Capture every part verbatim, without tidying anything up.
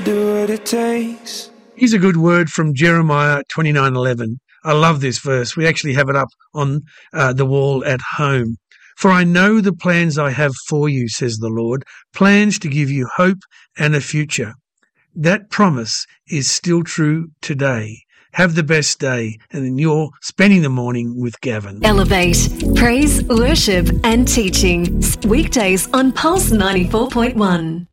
Do what it takes. Here's a good word from Jeremiah twenty-nine eleven. I love this verse. We actually have it up on uh, the wall at home. For I know the plans I have for you, says the Lord, plans to give you hope and a future. That promise is still true today. Have the best day, and then you're spending the morning with Gavin. Elevate, praise, worship and teaching. Weekdays on Pulse ninety-four point one.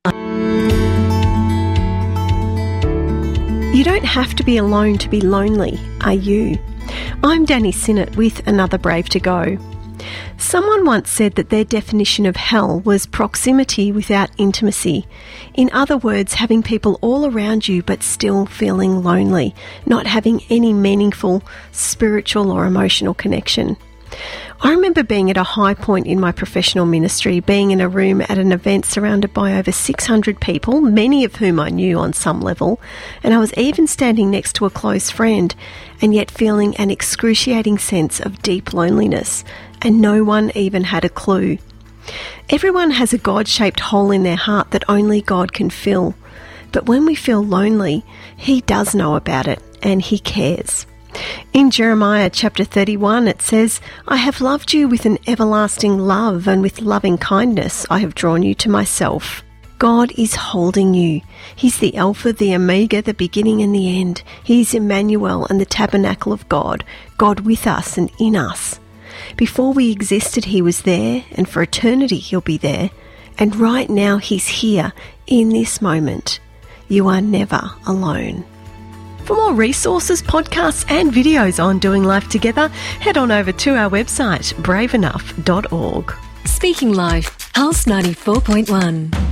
You don't have to be alone to be lonely, are you? I'm Danny Sinnott with Another Brave to Go. Someone once said that their definition of hell was proximity without intimacy. In other words, having people all around you but still feeling lonely, not having any meaningful spiritual or emotional connection. I remember being at a high point in my professional ministry, being in a room at an event surrounded by over six hundred people, many of whom I knew on some level, and I was even standing next to a close friend, and yet feeling an excruciating sense of deep loneliness, and no one even had a clue. Everyone has a God-shaped hole in their heart that only God can fill, but when we feel lonely, He does know about it, and He cares. In Jeremiah chapter thirty-one it says, I have loved you with an everlasting love, and with loving kindness I have drawn you to myself. God is holding you. He's the Alpha, the Omega, the beginning and the end. He's Emmanuel and the tabernacle of God, God with us and in us. Before we existed, He was there, and for eternity He'll be there. And right now He's here, in this moment. You are never alone. For more resources, podcasts and videos on doing life together, head on over to our website, brave enough dot org. Speaking Life, Pulse ninety-four point one.